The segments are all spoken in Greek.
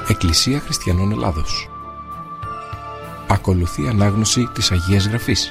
Εκκλησία Χριστιανών Ελλάδος. Ακολουθεί ανάγνωση της Αγίας Γραφής.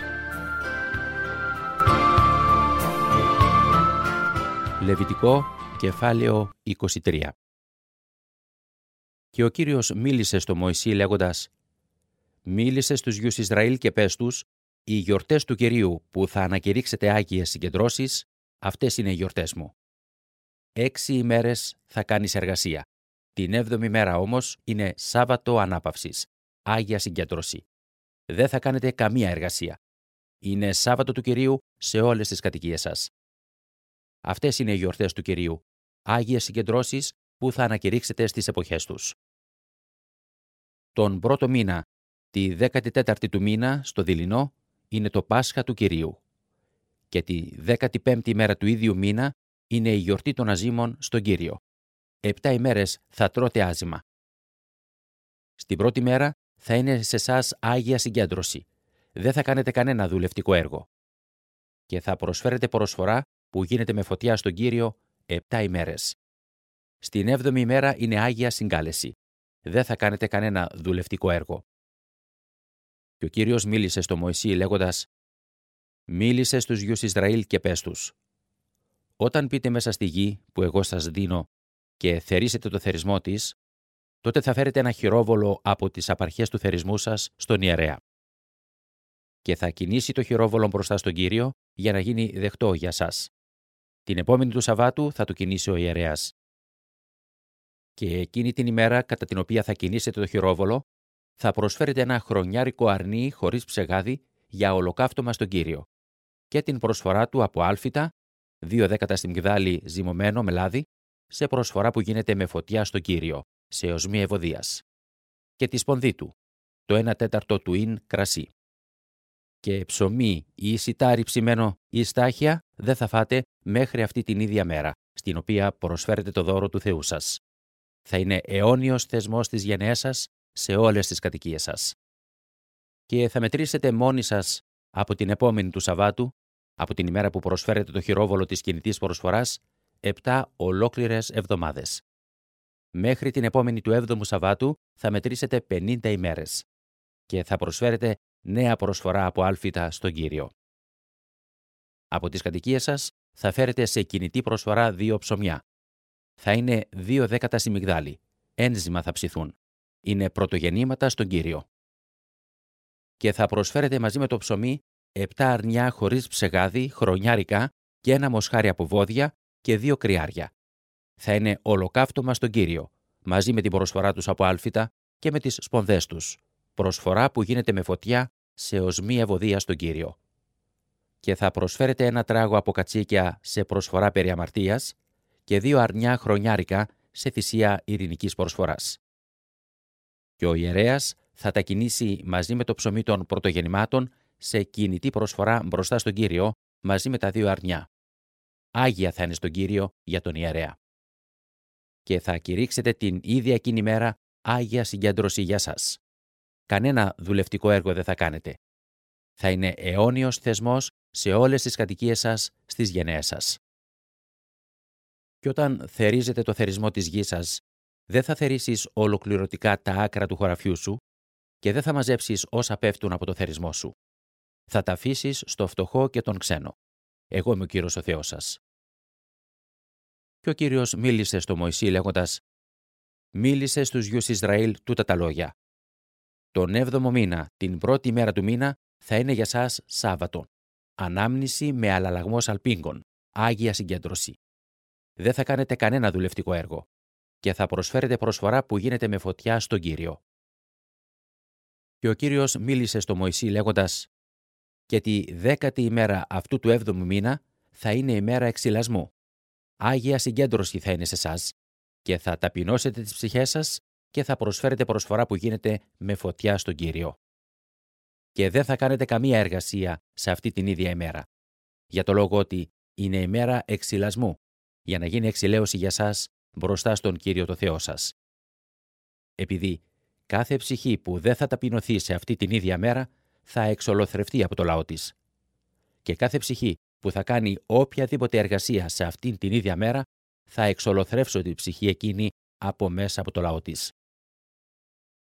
Λεβιτικό, κεφάλαιο 23. Και ο Κύριος μίλησε στο Μωυσή λέγοντας: «Μίλησε στους γιους Ισραήλ και πες τους, οι γιορτές του Κυρίου που θα ανακηρύξετε άγιες συγκεντρώσεις, αυτές είναι οι γιορτές μου. 6 ημέρες θα κάνεις εργασία. Την 7η μέρα όμως είναι Σάββατο ανάπαυσης, Άγια Συγκέντρωση. Δεν θα κάνετε καμία εργασία. Είναι Σάββατο του Κυρίου σε όλες τις κατοικίες σας. Αυτές είναι οι γιορτές του Κυρίου, Άγιες Συγκεντρώσεις που θα ανακηρύξετε στις εποχές τους. Τον πρώτο μήνα, τη 14η του μήνα, στο δειλινό, είναι το Πάσχα του Κυρίου. Και τη 15η μέρα του ίδιου μήνα είναι η γιορτή των αζύμων στον Κύριο. 7 ημέρες θα τρώτε άζυμα. Στην πρώτη μέρα θα είναι σε εσάς Άγια Συγκέντρωση. Δεν θα κάνετε κανένα δουλευτικό έργο. Και θα προσφέρετε προσφορά που γίνεται με φωτιά στον Κύριο 7 ημέρες. Στην 7η ημέρα είναι Άγια Συγκάλεση. Δεν θα κάνετε κανένα δουλευτικό έργο. Και ο Κύριος μίλησε στο Μωυσή λέγοντας: «Μίλησε στους γιους Ισραήλ και πες τους: όταν πείτε μέσα στη γη που εγώ σας δίνω και θερίσετε το θερισμό της, τότε θα φέρετε ένα χειρόβολο από τις απαρχές του θερισμού σας στον ιερέα. Και θα κινήσει το χειρόβολο μπροστά στον Κύριο για να γίνει δεκτό για σας. Την επόμενη του Σαββάτου θα το κινήσει ο ιερέας. Και εκείνη την ημέρα κατά την οποία θα κινήσετε το χειρόβολο, θα προσφέρετε ένα χρονιάρικο αρνί χωρίς ψεγάδι για ολοκαύτωμα στον Κύριο και την προσφορά του από άλφητα, 2 δέκατα στιμγδάλι ζυμωμένο με λάδι, σε προσφορά που γίνεται με φωτιά στον Κύριο, σε οσμή ευωδίας. Και τη σπονδή του, το 1/4 του ίν κρασί. Και ψωμί ή σιτάρι ψημένο ή στάχια δεν θα φάτε μέχρι αυτή την ίδια μέρα, στην οποία προσφέρετε το δώρο του Θεού σας. Θα είναι αιώνιος θεσμός της γενναίας σας σε όλες τις κατοικίες σας. Και θα μετρήσετε μόνοι σας από την επόμενη του Σαββάτου, από την ημέρα που προσφέρετε το χειρόβολο της κινητής προσφοράς, 7 ολόκληρες εβδομάδες. Μέχρι την επόμενη του 7ου Σαββάτου θα μετρήσετε 50 ημέρες και θα προσφέρετε νέα προσφορά από άλφητα στον Κύριο. Από τις κατοικίες σας θα φέρετε σε κινητή προσφορά 2 ψωμιά. Θα είναι 2 δέκατα σιμιγδάλι. Ένζημα θα ψηθούν. Είναι πρωτογεννήματα στον Κύριο. Και θα προσφέρετε μαζί με το ψωμί 7 αρνιά χωρίς ψεγάδι, χρονιάρικα και 1 μοσχάρι από βόδια και 2 κρυάρια. Θα είναι ολοκαύτωμα στον Κύριο, μαζί με την προσφορά τους από άλφητα και με τις σπονδές τους. Προσφορά που γίνεται με φωτιά σε οσμή ευωδία στον Κύριο. Και θα προσφέρετε 1 τράγο από κατσίκια σε προσφορά περί αμαρτίας και 2 αρνιά χρονιάρικα σε θυσία ειρηνικής προσφοράς. Και ο ιερέας θα τα κινήσει μαζί με το ψωμί των πρωτογεννημάτων σε κινητή προσφορά μπροστά στον Κύριο μαζί με τα 2 αρνιά. Άγια θα είναι στον Κύριο για τον ιερέα. Και θα κηρύξετε την ίδια εκείνη μέρα Άγια Συγκέντρωση για σας. Κανένα δουλευτικό έργο δεν θα κάνετε. Θα είναι αιώνιος θεσμός σε όλες τις κατοικίες σας στις γενναίες σας. Και όταν θερίζετε το θερισμό της γης σας, δεν θα θερίσεις ολοκληρωτικά τα άκρα του χωραφιού σου και δεν θα μαζέψεις όσα πέφτουν από το θερισμό σου. Θα τα αφήσεις στο φτωχό και τον ξένο. Εγώ είμαι ο Κύριος ο Θεός σας. Και ο Κύριος μίλησε στο Μωυσή λέγοντας: «Μίλησε στους γιους Ισραήλ τούτα τα λόγια. Τον 7ο μήνα, την πρώτη μέρα του μήνα, θα είναι για σας Σάββατο. Ανάμνηση με αλλαλαγμός αλπίγκων, Άγια Συγκέντρωση. Δεν θα κάνετε κανένα δουλευτικό έργο και θα προσφέρετε προσφορά που γίνεται με φωτιά στον Κύριο». Και ο Κύριος μίλησε στο Μωυσή λέγοντας: «Και τη 10η ημέρα αυτού του 7ου μήνα θα είναι η μέρα εξυλασμού. Άγια Συγκέντρωση θα είναι σε εσάς και θα ταπεινώσετε τις ψυχές σας και θα προσφέρετε προσφορά που γίνεται με φωτιά στον Κύριο. Και δεν θα κάνετε καμία εργασία σε αυτή την ίδια ημέρα, για το λόγο ότι είναι η μέρα εξυλασμού, για να γίνει εξηλαίωση για σας μπροστά στον Κύριο το Θεό σας. Επειδή κάθε ψυχή που δεν θα ταπεινωθεί σε αυτή την ίδια μέρα θα εξολοθρευτεί από το λαό της. Και κάθε ψυχή που θα κάνει οποιαδήποτε εργασία σε αυτήν την ίδια μέρα θα εξολοθρεύσω την ψυχή εκείνη από μέσα από το λαό της.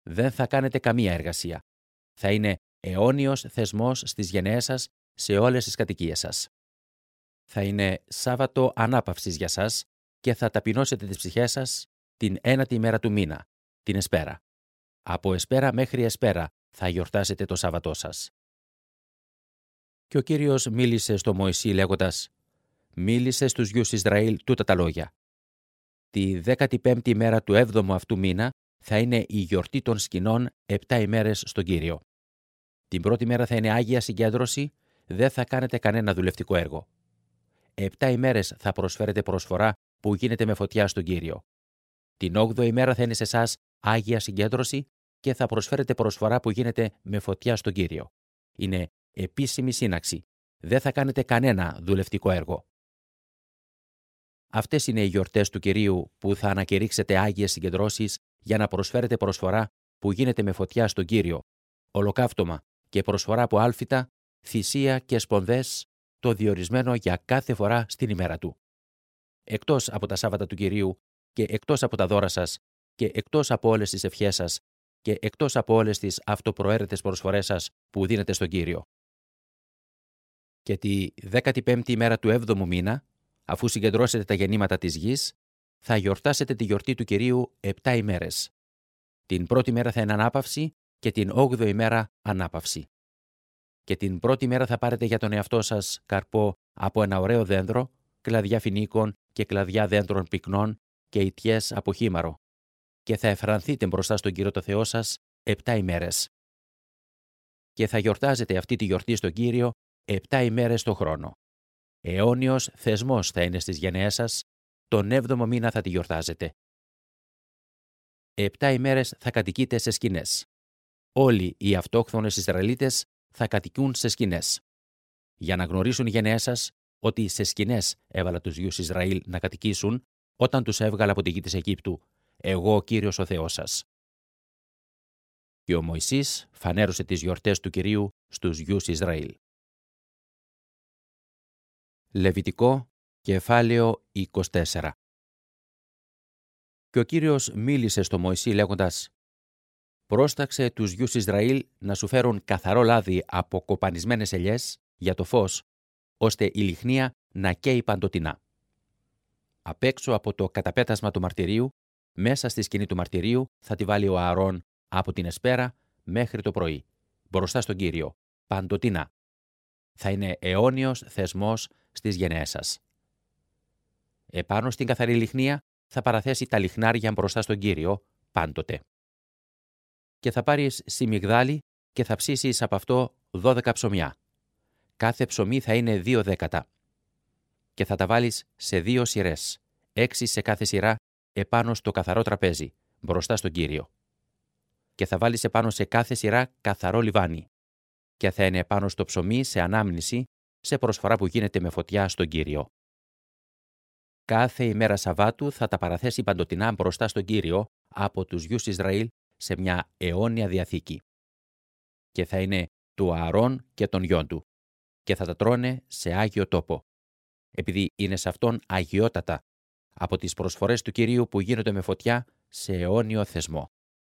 δεν θα κάνετε καμία εργασία. Θα είναι αιώνιος θεσμός στις γενναίες σας σε όλες τις κατοικίες σας. Θα είναι Σάββατο ανάπαυσης για σας και θα ταπεινώσετε τις ψυχές σας την ένατη ημέρα του μήνα, την Εσπέρα. Από Εσπέρα μέχρι Εσπέρα θα γιορτάσετε το Σάββατό σας. Και ο Κύριος μίλησε στο Μωυσή λέγοντας: «Μίλησε στους γιους Ισραήλ τούτα τα λόγια. Τη 15η ημέρα του 7ου αυτού μήνα θα είναι η γιορτή των σκηνών 7 ημέρες στον Κύριο. Την πρώτη μέρα θα είναι Άγια Συγκέντρωση, δεν θα κάνετε κανένα δουλευτικό έργο. 7 ημέρες θα προσφέρετε προσφορά που γίνεται με φωτιά στον Κύριο. Την 8η ημέρα θα είναι σε εσάς Άγια Συγκέντρωση και θα προσφέρετε προσφορά που γίνεται με φωτιά στον Κύριο. Είναι επίσημη σύναξη. Δεν θα κάνετε κανένα δουλευτικό έργο. Αυτές είναι οι γιορτές του Κυρίου που θα ανακηρύξετε Άγιες Συγκεντρώσεις για να προσφέρετε προσφορά που γίνεται με φωτιά στον Κύριο, ολοκαύτωμα και προσφορά από άλφητα, θυσία και σπονδές, το διορισμένο για κάθε φορά στην ημέρα του. Εκτός από τα Σάββατα του Κυρίου και εκτός από τα δώρα σας και εκτός από όλες τις ευχές σας και εκτός από όλες τις αυτοπροαίρετες προσφορές σας που δίνετε στον Κύριο. Και τη 15η ημέρα του 7ου μήνα, αφού συγκεντρώσετε τα γεννήματα της γης, θα γιορτάσετε τη γιορτή του Κυρίου 7 ημέρες. Την πρώτη μέρα θα είναι ανάπαυση και την 8η ημέρα ανάπαυση. Και την πρώτη μέρα θα πάρετε για τον εαυτό σας καρπό από ένα ωραίο δέντρο, κλαδιά φοινίκων και κλαδιά δέντρων πυκνών και ιτιές από χήμαρο, και θα εφρανθείτε μπροστά στον Κύριο το Θεό σας 7 ημέρες. Και θα γιορτάζετε αυτή τη γιορτή στον Κύριο 7 ημέρες το χρόνο. Αιώνιος θεσμός θα είναι στις γενναίες σας, τον 7ο μήνα θα τη γιορτάζετε. 7 ημέρες θα κατοικείτε σε σκηνές. Όλοι οι αυτόχθονες Ισραηλίτες θα κατοικούν σε σκηνές. Για να γνωρίσουν οι γενναίες σας ότι σε σκηνές έβαλα τους γιους Ισραήλ να κατοικήσουν όταν τους έβγαλα από τη γη της Αιγύπτου, εγώ ο Κύριος ο Θεός σας. Και ο Μωυσής φανέρωσε τις γιορτές του Κυρίου στους γιους Ισραήλ. Λεβιτικό, κεφάλαιο 24. Και ο Κύριος μίλησε στο Μωυσή λέγοντας: «Πρόσταξε τους γιους Ισραήλ να σου φέρουν καθαρό λάδι από κοπανισμένες ελιές για το φως, ώστε η λιχνία να καίει παντοτινά. Απ' έξω από το καταπέτασμα του μαρτυρίου, μέσα στη σκηνή του μαρτυρίου, θα τη βάλει ο Ααρών από την Εσπέρα μέχρι το πρωί, μπροστά στον Κύριο, παντοτινά. Θα είναι αιώνιος θεσμός στις γενναίες σας. Επάνω στην καθαρή λιχνία θα παραθέσει τα λιχνάρια μπροστά στον Κύριο, πάντοτε. Και θα πάρεις σιμιγδάλι και θα ψήσεις από αυτό 12 ψωμιά. Κάθε ψωμί θα είναι 2 δέκατα. Και θα τα βάλεις σε 2 σειρές, 6 σε κάθε σειρά, επάνω στο καθαρό τραπέζι, μπροστά στον Κύριο. Και θα βάλεις επάνω σε κάθε σειρά καθαρό λιβάνι. Και θα είναι επάνω στο ψωμί σε ανάμνηση, σε προσφορά που γίνεται με φωτιά στον Κύριο. Κάθε ημέρα Σαββάτου θα τα παραθέσει παντοτινά μπροστά στον Κύριο από τους γιους Ισραήλ σε μια αιώνια διαθήκη. Και θα είναι του Ααρών και των γιών του. Και θα τα τρώνε σε άγιο τόπο, επειδή είναι σε αυτόν αγιότατα από τις προσφορές του Κυρίου που γίνονται με φωτιά σε αιώνιο θεσμό.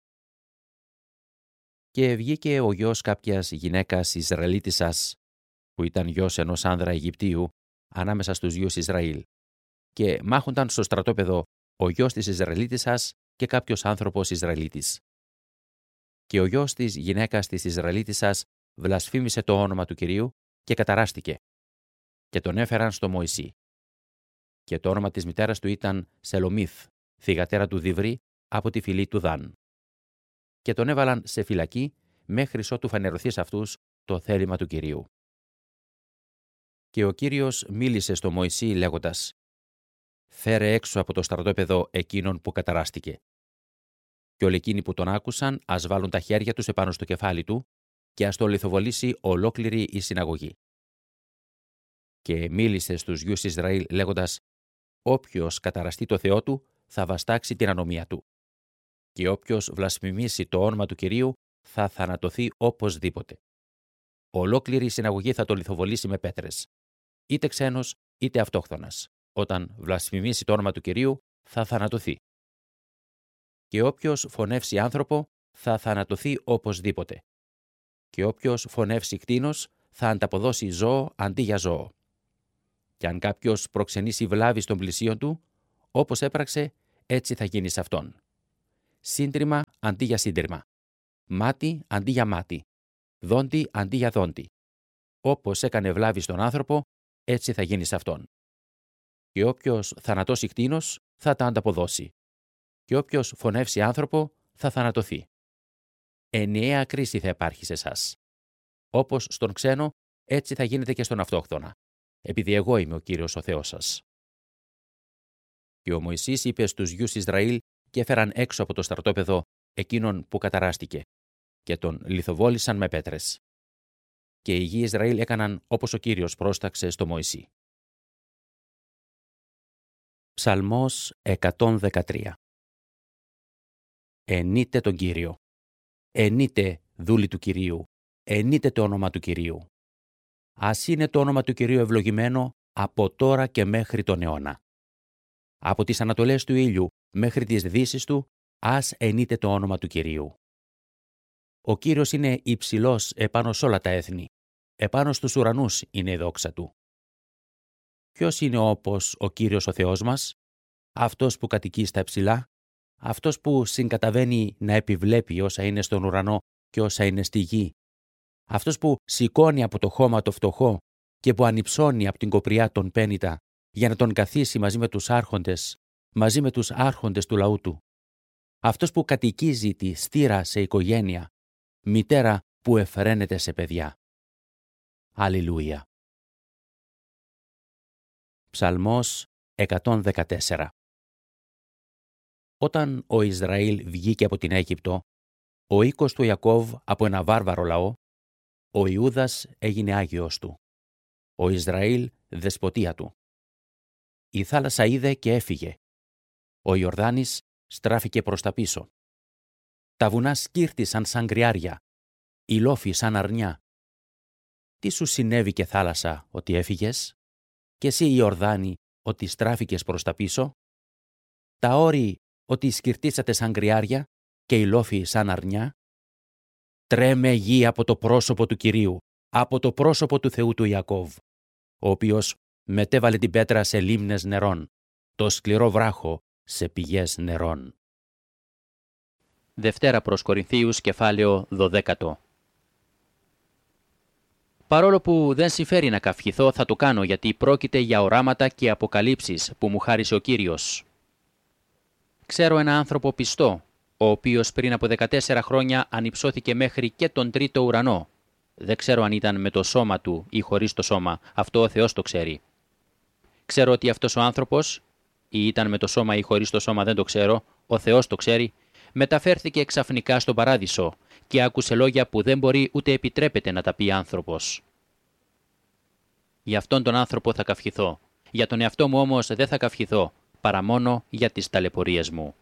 Και βγήκε ο γιος κάποιας γυναίκας Ισραηλίτισσας, που ήταν γιος ενός άνδρα Αιγυπτίου, ανάμεσα στους γιους Ισραήλ, και μάχονταν στο στρατόπεδο ο γιος της Ισραηλίτισσας και κάποιος άνθρωπος Ισραηλίτης. Και ο γιος της γυναίκας της Ισραηλίτισσας βλασφήμισε το όνομα του Κυρίου και καταράστηκε, και τον έφεραν στο Μωυσή. Και το όνομα της μητέρας του ήταν Σελομίθ, θυγατέρα του Διβρή, από τη φυλή του Δαν. Και τον έβαλαν σε φυλακή μέχρι ότου φανερωθεί σε αυτούς το θέλημα του Κυρίου. Και ο Κύριος μίλησε στο Μωυσή λέγοντας: «Φέρε έξω από το στρατόπεδο εκείνον που καταράστηκε. Και όλοι εκείνοι που τον άκουσαν ας βάλουν τα χέρια τους επάνω στο κεφάλι του και ας το λιθοβολήσει ολόκληρη η συναγωγή». Και μίλησε στους γιους Ισραήλ λέγοντας: «Όποιος καταραστεί το Θεό του θα βαστάξει την ανομία του. Και όποιος βλασφημίσει το όνομα του Κυρίου θα θανατωθεί οπωσδήποτε. Ολόκληρη η συναγωγή θα το λιθοβολήσει με πέτρες. Είτε ξένος είτε αυτόχθονας. Όταν βλασφημίσει το όνομα του Κυρίου θα θανατωθεί. Και όποιος φωνεύσει άνθρωπο θα θανατωθεί οπωσδήποτε. Και όποιος φωνεύσει κτήνος θα ανταποδώσει ζώο αντί για ζώο. Και αν κάποιος προξενήσει βλάβη στον πλησίον του, όπως έπραξε, έτσι θα γίνει σε αυτόν. Σύντριμα αντί για σύντριμα. Μάτι αντί για μάτι. Δόντι αντί για δόντι. Όπως έκανε βλάβη στον άνθρωπο, έτσι θα γίνει σε αυτόν. Και όποιος θανατώσει κτήνος θα τα ανταποδώσει. Και όποιος φωνεύσει άνθρωπο θα θανατωθεί. Ενιαία κρίση θα υπάρχει σε εσάς. Όπως στον ξένο, έτσι θα γίνεται και στον αυτόχθονα. Επειδή εγώ είμαι ο Κύριος ο Θεός σας. Και ο Μωυσής είπε στους γιους Ισραήλ και έφεραν έξω από το στρατόπεδο εκείνον που καταράστηκε και τον λιθοβόλησαν με πέτρες. Και οι γιοι Ισραήλ έκαναν όπως ο Κύριος πρόσταξε στο Μωυσή. Ψαλμός 113. Ενείτε τον Κύριο. Ενείτε δούλοι του Κυρίου. Ενείτε το όνομα του Κυρίου. Ας είναι το όνομα του Κυρίου ευλογημένο από τώρα και μέχρι τον αιώνα. Από τις ανατολές του ήλιου μέχρι τις δύσεις του, ας ενείτε το όνομα του Κυρίου. Ο Κύριος είναι υψηλός επάνω σ' όλα τα έθνη. Επάνω στους ουρανούς είναι η δόξα του. Ποιος είναι όπως ο Κύριος ο Θεός μας? Αυτός που κατοικεί στα υψηλά, αυτός που συγκαταβαίνει να επιβλέπει όσα είναι στον ουρανό και όσα είναι στη γη, αυτός που σηκώνει από το χώμα το φτωχό και που ανυψώνει από την κοπριά τον πένητα για να τον καθίσει μαζί με τους άρχοντες του λαού του. Αυτός που κατοικίζει τη στήρα σε οικογένεια, μητέρα που εφραίνεται σε παιδιά. Αλληλούια. Ψαλμός 114. Όταν ο Ισραήλ βγήκε από την Αίγυπτο, ο οίκος του Ιακώβ από ένα βάρβαρο λαό, ο Ιούδας έγινε άγιος του, ο Ισραήλ δεσποτεία του. Η θάλασσα είδε και έφυγε. Ο Ιορδάνης στράφηκε προς τα πίσω. Τα βουνά σκύρτησαν σαν κρυάρια, οι λόφοι σαν αρνιά. Τι σου συνέβη και θάλασσα ότι έφυγες? Και εσύ Ιορδάνη ότι στράφηκες προς τα πίσω? Τα όρη ότι σκυρτήσατε σαν κρυάρια και οι λόφοι σαν αρνιά? Τρέμε γη από το πρόσωπο του Κυρίου, από το πρόσωπο του Θεού του Ιακώβ, ο οποίος μετέβαλε την πέτρα σε λίμνες νερών, το σκληρό βράχο σε πηγές νερών. Δευτέρα προς Κορινθίους, κεφάλαιο 12. Παρόλο που δεν συμφέρει να καυχηθώ, θα το κάνω γιατί πρόκειται για οράματα και αποκαλύψεις που μου χάρισε ο Κύριος. Ξέρω ένα άνθρωπο πιστό, ο οποίος πριν από 14 χρόνια ανυψώθηκε μέχρι και τον τρίτο ουρανό. Δεν ξέρω αν ήταν με το σώμα του ή χωρίς το σώμα, αυτό ο Θεός το ξέρει. Ξέρω ότι αυτός ο άνθρωπος, ή ήταν με το σώμα ή χωρίς το σώμα δεν το ξέρω, ο Θεός το ξέρει, μεταφέρθηκε ξαφνικά στον παράδεισο και άκουσε λόγια που δεν μπορεί ούτε επιτρέπεται να τα πει άνθρωπος. Για αυτόν τον άνθρωπο θα καυχηθώ, για τον εαυτό μου όμως δεν θα καυχηθώ, παρά μόνο για τις ταλαιπωρίες μου.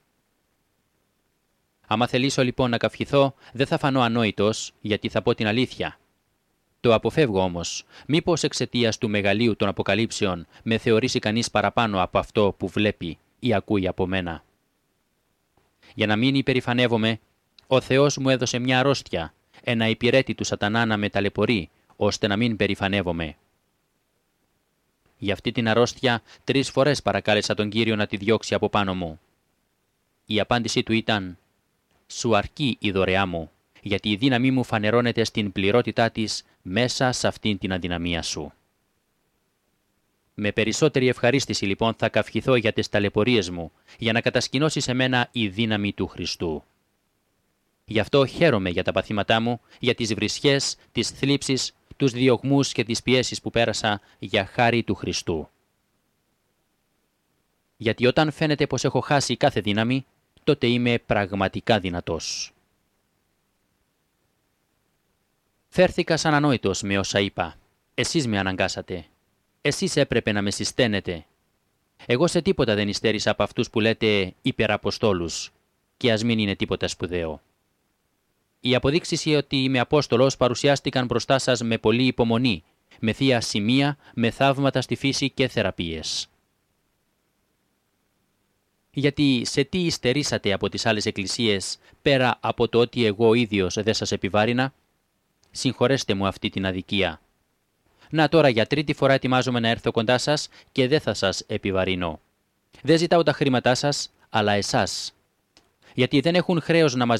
Άμα θελήσω λοιπόν να καυχηθώ, δεν θα φανώ ανόητος, γιατί θα πω την αλήθεια. Το αποφεύγω όμως, μήπως εξαιτίας του μεγαλείου των αποκαλύψεων με θεωρήσει κανείς παραπάνω από αυτό που βλέπει ή ακούει από μένα. Για να μην υπερηφανεύομαι, ο Θεός μου έδωσε μια αρρώστια, ένα υπηρέτη του σατανά να με ταλαιπωρεί, ώστε να μην περηφανεύομαι. Για αυτή την αρρώστια 3 φορές παρακάλεσα τον Κύριο να τη διώξει από πάνω μου. Η απάντησή του ήταν «Σου αρκεί η δωρεά μου, γιατί η δύναμή μου φανερώνεται στην πληρότητά της μέσα σε αυτήν την αδυναμία σου». Με περισσότερη ευχαρίστηση λοιπόν θα καυχηθώ για τις ταλαιπωρίες μου, για να κατασκηνώσει σε μένα η δύναμη του Χριστού. Γι' αυτό χαίρομαι για τα παθήματά μου, για τις βρισχές, τις θλίψεις, τους διωγμούς και τις πιέσεις που πέρασα για χάρη του Χριστού. Γιατί όταν φαίνεται πως έχω χάσει κάθε δύναμη, τότε είμαι πραγματικά δυνατός. Φέρθηκα σαν ανόητος με όσα είπα. Εσείς με αναγκάσατε. Εσείς έπρεπε να με συσταίνετε. Εγώ σε τίποτα δεν υστέρησα από αυτούς που λέτε υπεραποστόλους, και ας μην είναι τίποτα σπουδαίο. Οι αποδείξεις ότι είμαι Απόστολος παρουσιάστηκαν μπροστά σας με πολλή υπομονή, με θεία σημεία, με θαύματα στη φύση και θεραπείες. Γιατί σε τι υστερήσατε από τις άλλες εκκλησίες, πέρα από το ότι εγώ ίδιος δεν σας επιβάρυνα? Συγχωρέστε μου αυτή την αδικία. Να τώρα για τρίτη φορά ετοιμάζομαι να έρθω κοντά σας και δεν θα σας επιβαρύνω. Δεν ζητάω τα χρήματά σας, αλλά εσάς. Γιατί δεν έχουν χρέος να μας